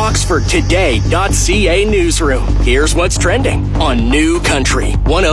OxfordToday.ca newsroom. Here's what's trending on New Country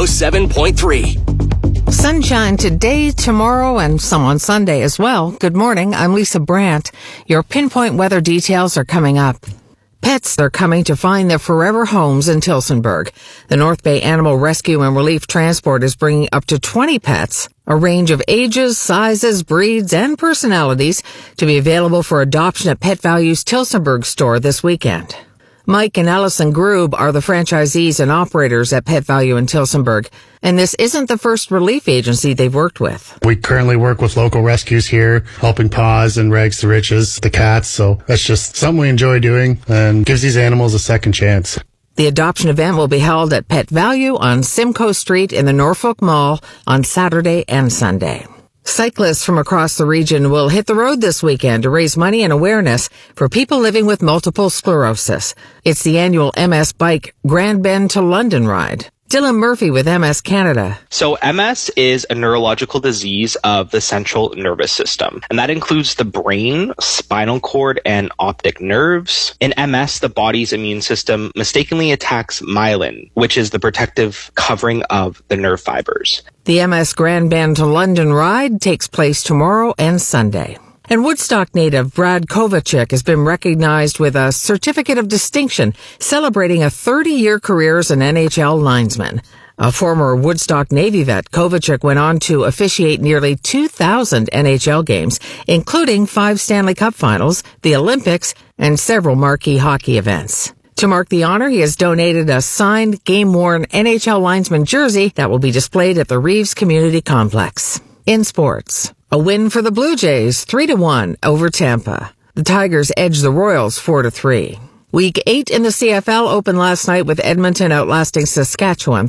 107.3. Sunshine today, tomorrow, and some on Sunday as well. Good morning. I'm Lisa Brandt. Your pinpoint weather details are coming up. Pets are coming to find their forever homes in Tillsonburg. The North Bay Animal Rescue and Relief Transport is bringing up to 20 pets, a range of ages, sizes, breeds, and personalities to be available for adoption at Pet Value's Tillsonburg store this weekend. Mike and Allison Grube are the franchisees and operators at Pet Value in Tillsonburg, and this isn't the first relief agency they've worked with. We currently work with local rescues here, Helping Paws and Rags to Riches, the cats, so that's just something we enjoy doing and gives these animals a second chance. The adoption event will be held at Pet Value on Simcoe Street in the Norfolk Mall on Saturday and Sunday. Cyclists from across the region will hit the road this weekend to raise money and awareness for people living with multiple sclerosis. It's the annual MS Bike Grand Bend to London ride. Dylan Murphy with MS Canada. So MS is a neurological disease of the central nervous system, and that includes the brain, spinal cord, and optic nerves. In MS, the body's immune system mistakenly attacks myelin, which is the protective covering of the nerve fibers. The MS Grand Bend to London ride takes place tomorrow and Sunday. And Woodstock native Brad Kovacic has been recognized with a Certificate of Distinction, celebrating a 30-year career as an NHL linesman. A former Woodstock Navy vet, Kovacic went on to officiate nearly 2,000 NHL games, including 5 Stanley Cup finals, the Olympics, and several marquee hockey events. To mark the honor, he has donated a signed, game-worn NHL linesman jersey that will be displayed at the Reeves Community Complex. In sports, a win for the Blue Jays, 3-1 over Tampa. The Tigers edged the Royals 4-3. Week 8 in the CFL opened last night with Edmonton outlasting Saskatchewan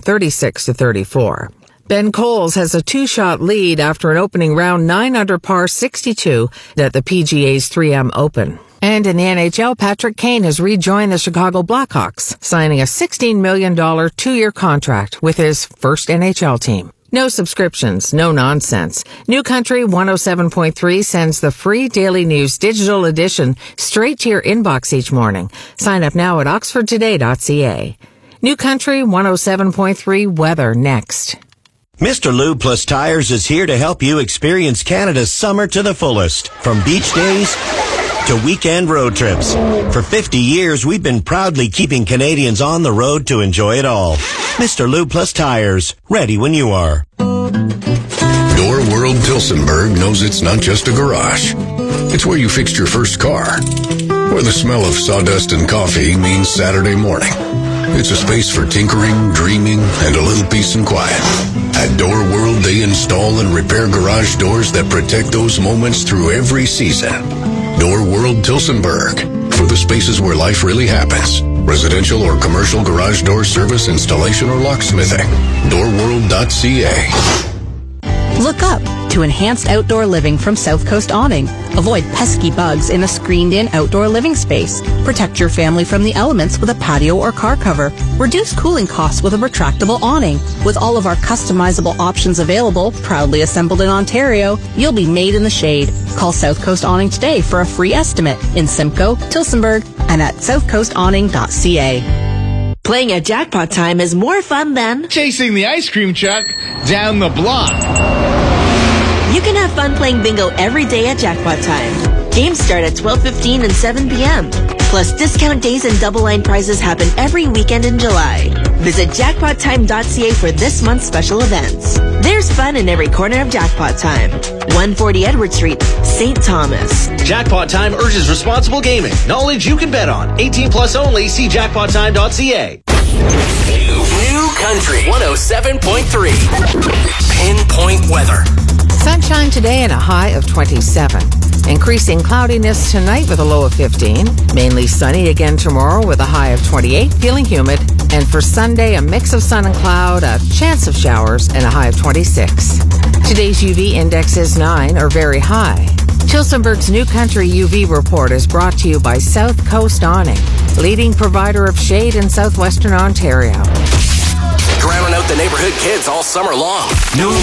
36-34. Ben Coles has a 2-shot lead after an opening round 9 under par 62 at the PGA's 3M Open. And in the NHL, Patrick Kane has rejoined the Chicago Blackhawks, signing a $16 million 2-year contract with his first NHL team. No subscriptions, no nonsense. New Country 107.3 sends the free Daily News digital edition straight to your inbox each morning. Sign up now at oxfordtoday.ca. New Country 107.3 weather next. Mr. Lube Plus Tires is here to help you experience Canada's summer to the fullest. From beach days to weekend road trips. For 50 years, we've been proudly keeping Canadians on the road to enjoy it all. Mr. Lube Plus Tires, ready when you are. Door World Tillsonburg knows it's not just a garage. It's where you fixed your first car. Where the smell of sawdust and coffee means Saturday morning. It's a space for tinkering, dreaming, and a little peace and quiet. At Door World, they install and repair garage doors that protect those moments through every season. Door World Tillsonburg, for the spaces where life really happens. Residential or commercial garage door service, installation, or locksmithing. Doorworld.ca. Look up to enhanced outdoor living from South Coast Awning. Avoid pesky bugs in a screened-in outdoor living space. Protect your family from the elements with a patio or car cover. Reduce cooling costs with a retractable awning. With all of our customizable options available, proudly assembled in Ontario, you'll be made in the shade. Call South Coast Awning today for a free estimate in Simcoe, Tillsonburg, and at southcoastawning.ca. Playing at Jackpot Time is more fun than chasing the ice cream truck down the block. You can have fun playing bingo every day at Jackpot Time. Games start at 12:15 and 7 p.m. Plus, discount days and double line prizes happen every weekend in July. Visit jackpottime.ca for this month's special events. There's fun in every corner of Jackpot Time. 140 Edward Street, St. Thomas. Jackpot Time urges responsible gaming. Knowledge you can bet on. 18 plus only. See jackpottime.ca. New Country 107.3. Pinpoint weather. Sunshine today and a high of 27. Increasing cloudiness tonight with a low of 15. Mainly sunny again tomorrow with a high of 28, feeling humid. And for Sunday, a mix of sun and cloud, a chance of showers, and a high of 26. Today's UV index is 9, or very high. Tillsonburg's New Country UV report is brought to you by South Coast Awning, leading provider of shade in southwestern Ontario. Drowning out the neighborhood kids all summer long. New